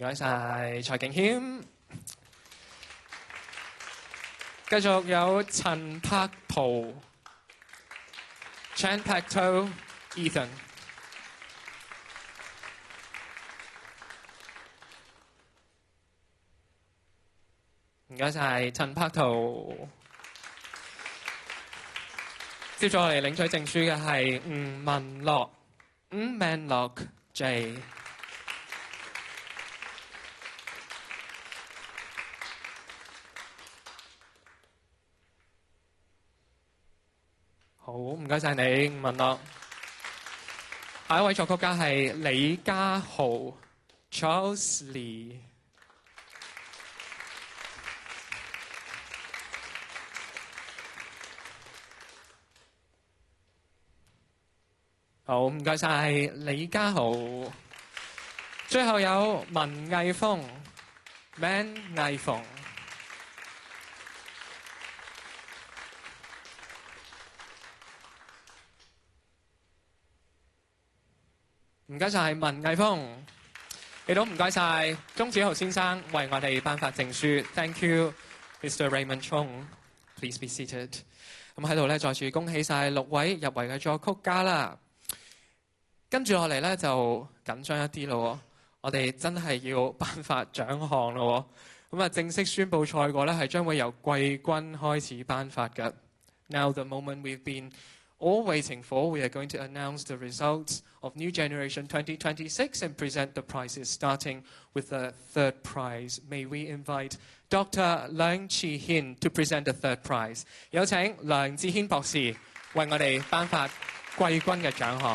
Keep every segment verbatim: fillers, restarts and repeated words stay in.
該晒蔡敬謙，繼續有陳柏圖 Chan Pak To Ethan。唔該晒陳柏圖。接住落嚟領取證書嘅係吳文樂，吳文樂 J。好，唔該晒你，吳文樂。下一位作曲家係李家豪 Charles Lee。好，唔該晒李家豪。最後有文藝峰 Man 藝峰。唔該晒文藝峰，亦都唔該晒鐘子豪先生為我哋頒發證書。Thank you, Mister Raymond Chung. Please be seated。咁喺度咧，再次恭喜晒六位入圍嘅作曲家啦。跟住落嚟咧就緊張一啲咯，我哋真係要頒發獎項咯。咁啊，正式宣佈賽果咧係將會由季軍開始頒發嘅。Now the moment we've been all waiting for, we are going to announce the results of New Generation twenty twenty-six and present the prizes, starting with the third prize. May we invite Doctor 梁智軒 to present the third prize. 有請梁智軒博士為我哋頒發季軍嘅獎項。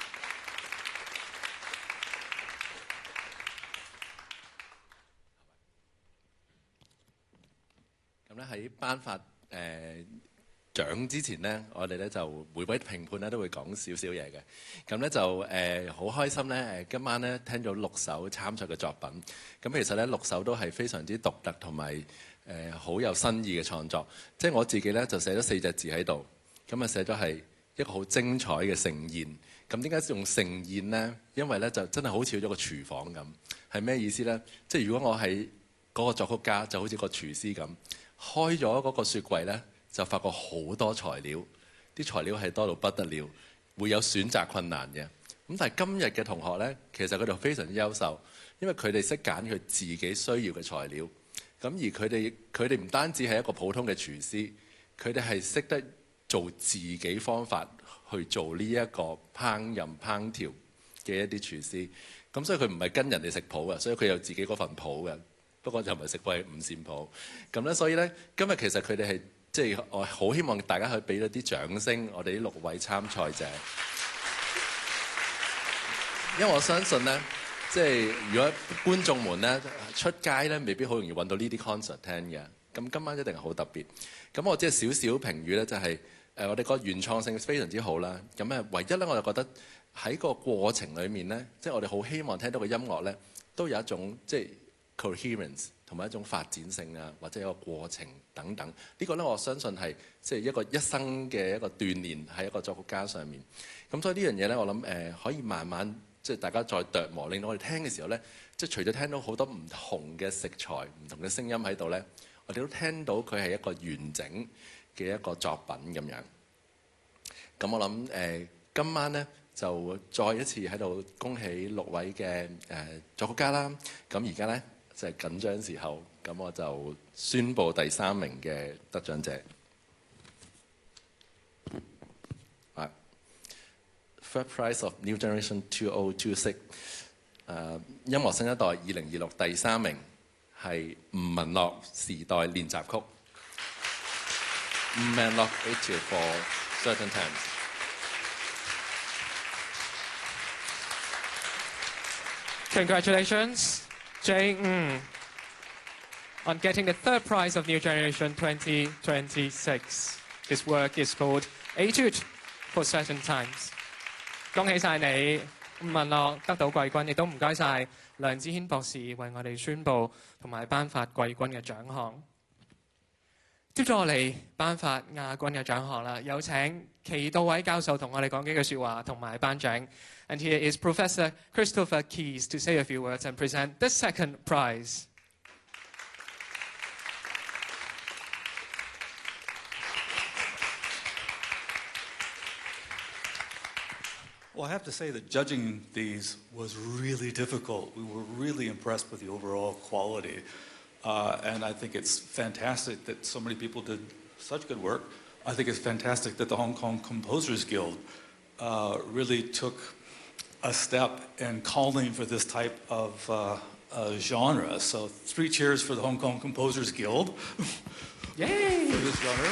咁咧喺頒發誒、呃獎之前呢，我哋咧就每位評判咧都會講少少嘢嘅。咁咧就誒好、呃、開心咧誒，今晚咧聽咗六首參賽嘅作品。咁其實咧六首都係非常之獨特同埋誒好有新意嘅創作。即係我自己咧就寫咗四隻字喺度。咁啊寫咗係一個好精彩嘅盛宴。咁點解用盛宴呢？因為咧就真係好似咗個廚房咁。係咩意思咧？即係如果我係嗰個作曲家，就好似個廚師咁，開咗嗰個雪櫃咧。就發覺好多材料，啲材料係多到不得了，會有選擇困難嘅。咁但係今日嘅同學呢，其實佢哋非常之優秀，因為佢哋識揀佢自己需要嘅材料。咁而佢哋佢哋唔單止係一個普通嘅廚師，佢哋係識得做自己方法去做呢一個烹飪烹調嘅一啲廚師。咁所以佢唔係跟人哋食譜嘅，所以佢有自己嗰份譜嘅。不過就唔係食過係五線譜。咁呢，所以呢，今日其實佢哋係。即係我好希望大家可以俾咗啲掌聲，我哋呢六位參賽者，因為我相信呢，即係如果觀眾們呢出街呢，未必好容易揾到呢啲 concert 聽嘅。咁今晚一定係好特別。咁我即係少少評語呢，就係誒我哋個原創性非常之好啦。咁誒唯一呢，我就覺得喺個過程裡面呢，即係我哋好希望聽到嘅音樂呢，都有一種即係 coherence。同埋一種發展性啊，或者一個過程等等，呢、這個呢，我相信係即係一個一生嘅一個鍛鍊喺一個作曲家上面。咁所以呢樣嘢呢，我諗誒、呃、可以慢慢即係大家再琢磨，令到我哋聽嘅時候呢，即係除咗聽到好多唔同嘅食材、唔同嘅聲音喺度呢，我哋都聽到佢係一個完整嘅一個作品咁樣。咁我諗誒、呃、今晚呢，就再一次喺度恭喜六位嘅誒、呃、作曲家啦。咁而家呢。就係緊張時候，咁我就宣布第三名嘅得獎者。啊 ，Third Prize of New Generation two thousand twenty-six， 誒音樂新一代二零二六第三名係吳文樂時代練習曲。吳文樂 Etude for Certain Times。Congratulations, Jay Ng, on getting the third prize of New Generation twenty twenty-six. His work is called Etude for Certain Times. 恭喜晒你，吳文樂得到季軍，亦都唔該晒梁智軒博士為我哋宣佈同埋頒發季軍嘅獎項。 接住我嚟頒發亞軍嘅獎項啦，有請祁道偉教授同我哋講幾句説話，同埋頒獎。And here is Professor Christopher Keys to say a few words and present the second prize. Well, I have to say that judging these was really difficult. We were really impressed with the overall quality. Uh, and I think it's fantastic that so many people did such good work. I think it's fantastic that the Hong Kong Composers Guild uh, really took a step in calling for this type of uh, uh, genre. So three cheers for the Hong Kong Composers Guild. Yay! For this genre.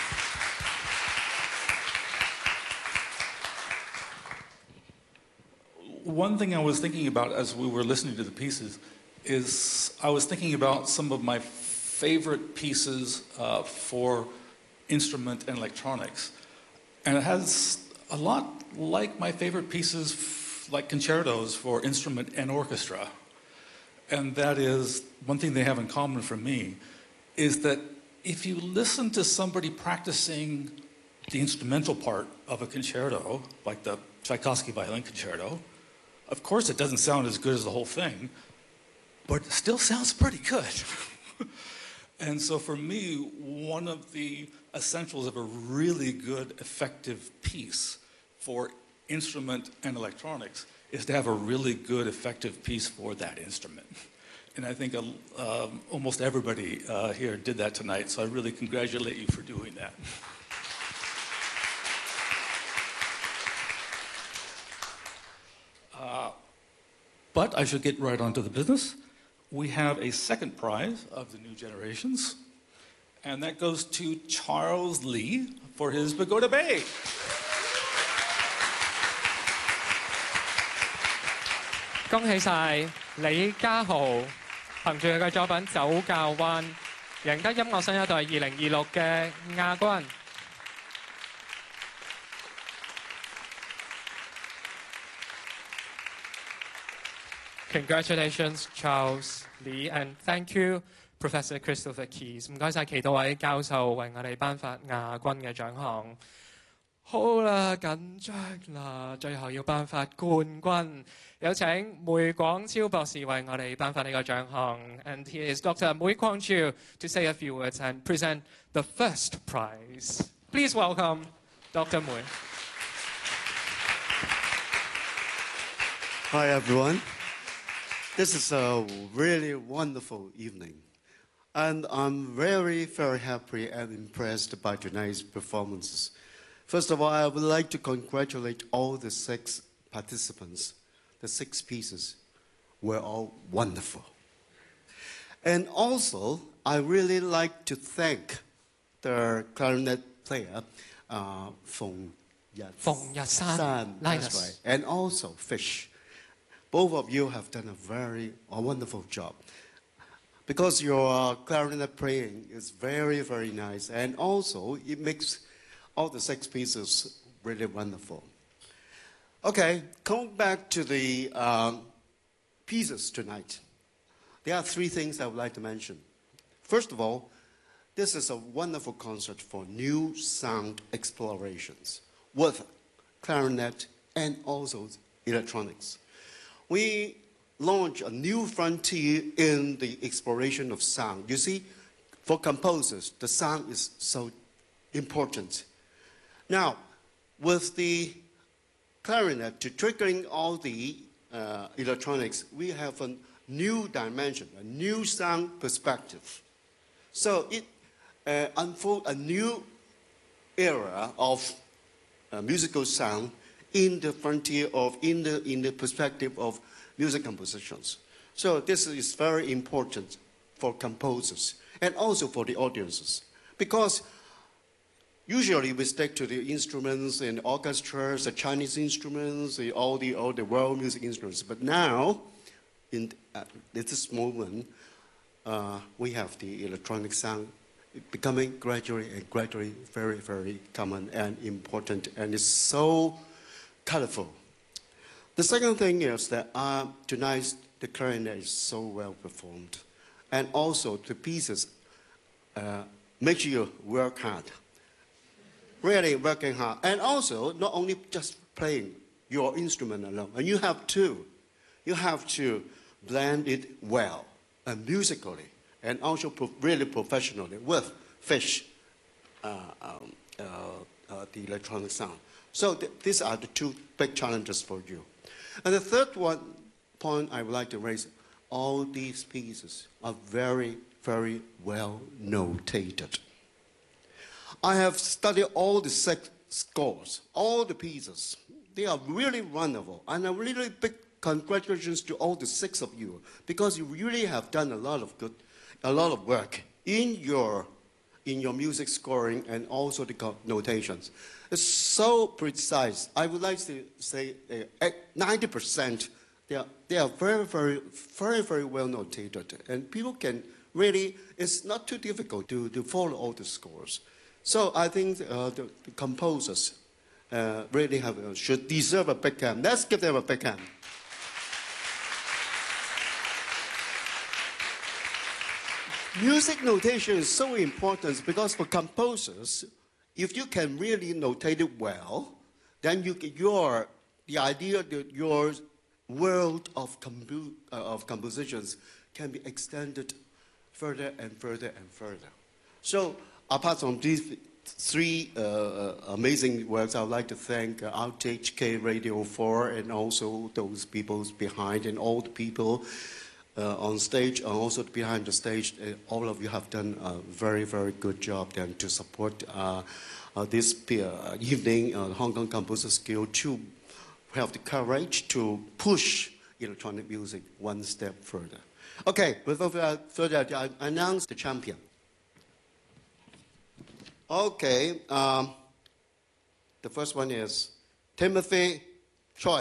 One thing I was thinking about as we were listening to the pieces is I was thinking about some of my favorite pieces uh, for instrument and electronics. And it has a lot like my favorite pieces f- like concertos for instrument and orchestra. And that is, one thing they have in common for me, is that if you listen to somebody practicing the instrumental part of a concerto, like the Tchaikovsky Violin Concerto, of course it doesn't sound as good as the whole thing, but it still sounds pretty good. And so for me, one of the essentials of a really good, effective piece for instrument and electronics is to have a really good, effective piece for that instrument. And I think uh, um, almost everybody uh, here did that tonight, so I really congratulate you for doing that. Uh, but I should get right on to the business. We have a second prize of the new generations, and that goes to Charles Lee for his Pagoda Bay. 恭喜晒李家豪，憑住佢嘅作品《走教灣》，贏得音樂新一代二零二六嘅亞軍。Congratulations, Charles Lee, and thank you, Professor Christopher Keys. 唔該晒祁道偉教授為我哋頒發亞軍嘅獎項。好啦，緊張啦，最後要頒發冠軍，有請梅廣超博士為我哋頒發呢個獎項。And here is Doctor Mui Kwang Chiu to say a few words and present the first prize. Please welcome Doctor Mui. Hi, everyone. This is a really wonderful evening. And I'm very, very happy and impressed by tonight's performances. First of all, I would like to congratulate all the six participants. The six pieces were all wonderful. And also, I really like to thank the clarinet player, uh, Feng Yat Feng Yat San, San, Linus. that's right, and also Fish. Both of you have done a very a wonderful job. Because your clarinet playing is very, very nice. And also, it makes all the six pieces really wonderful. Okay, coming back to the um, pieces tonight. There are three things I would like to mention. First of all, this is a wonderful concert for new sound explorations with clarinet and also electronics. We launch a new frontier in the exploration of sound. You see, for composers, the sound is so important. Now, with the clarinet to triggering all the uh, electronics, we have a new dimension, a new sound perspective. So it uh, unfolds a new era of uh, musical sound in the frontier of, in the, in the perspective of music compositions. So this is very important for composers and also for the audiences. Because usually we stick to the instruments and orchestras, the Chinese instruments, the, all, the, all the world music instruments. But now, in uh, this moment, uh, we have the electronic sound becoming gradually and gradually very, very common and important, and it's so colorful. The second thing is that uh, tonight the clarinet is so well performed, and also the pieces uh, make sure you work hard. Really working hard. And also, not only just playing your instrument alone, and you have to, you have to blend it well and musically, and also pro really professionally with Fish, uh, um, uh, uh, the electronic sound. So th these are the two big challenges for you. And the third one point I would like to raise, all these pieces are very, very well notated. I have studied all the six scores, all the pieces. They are really wonderful, and a really big congratulations to all the six of you, because you really have done a lot of good, a lot of work in your, in your music scoring and also the notations. It's so precise. I would like to say uh, ninety percent, they are, they are very, very, very, very well notated, and people can really, it's not too difficult to, to follow all the scores. So I think uh, the, the composers uh, really have, uh, should deserve a big hand. Let's give them a big hand. Music notation is so important because for composers, if you can really notate it well, then you, your, the idea that your world of, compu, uh, of compositions can be extended further and further and further. So apart from these three uh, amazing works, I would like to thank uh, R T H K Radio four and also those people behind and all the people uh, on stage and also behind the stage. Uh, all of you have done a very, very good job then to support uh, uh, this uh, evening, uh, Hong Kong Composers Guild, to have the courage to push electronic music one step further. Okay, without further ado, I announce the champion. Okay, um, the first one is Timothy Choi.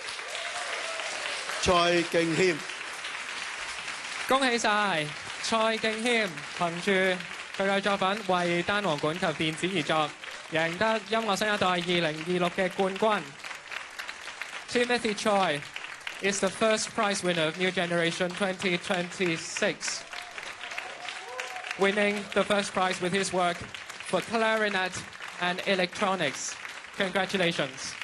Choi King Him. 恭喜晒蔡敬謙，憑住佢嘅作品為單簧管及電子而作，贏得音樂新一代二零二六嘅冠軍。Timothy Choi is the first prize winner of New Generation twenty twenty-six, winning the first prize with his work for clarinet and electronics. Congratulations.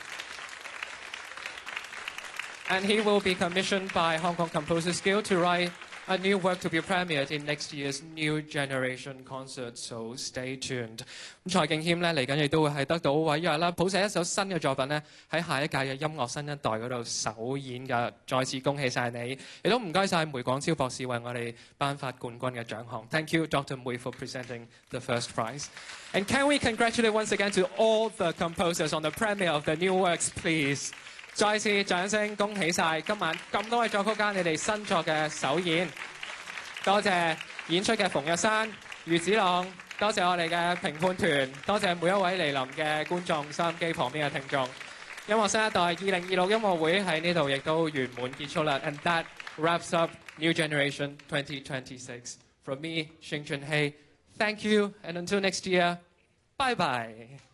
And he will be commissioned by Hong Kong Composers Guild to write a new work to be premiered in next year's New Generation concert, so stay tuned. 咁蔡敬謙咧嚟緊亦都會係得到委約啦，譜寫一首新嘅作品咧喺下一屆嘅音樂新一代嗰度首演㗎。再次恭喜晒你，亦都唔該晒梅廣超博士為我哋頒發冠軍嘅獎項。Thank you, Doctor Mui, for presenting the first prize. And can we congratulate once again to all the composers on the premiere of the new works, please? 再次掌聲恭喜晒今晚咁多位作曲家你哋新作嘅首演，多謝演出嘅馮日山、余子朗，多謝我哋嘅評判團，多謝每一位嚟臨嘅觀眾、收音機旁邊嘅聽眾。音樂新一代二零二六音樂會喺呢度亦都圓滿結束啦。And that wraps up New Generation twenty twenty-six. From me, Xing Junhei, thank you, and until next year, bye bye.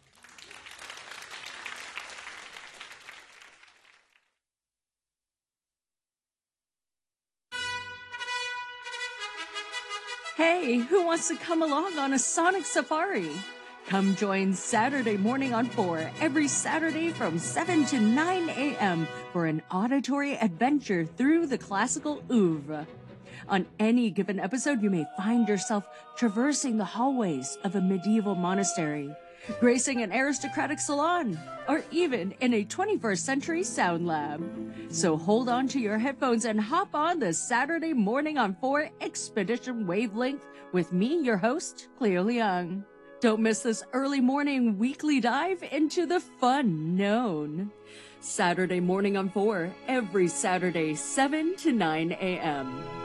Hey, who wants to come along on a sonic safari? Come join Saturday Morning on four every Saturday from seven to nine a m for an auditory adventure through the classical oeuvre. On any given episode, you may find yourself traversing the hallways of a medieval monastery, gracing an aristocratic salon, or even in a twenty-first century sound lab. So hold on to your headphones and hop on the Saturday Morning on four Expedition Wavelength with me, your host, Cleo Leung. Don't miss this early morning weekly dive into the fun known. Saturday Morning on four, every Saturday, seven to nine a m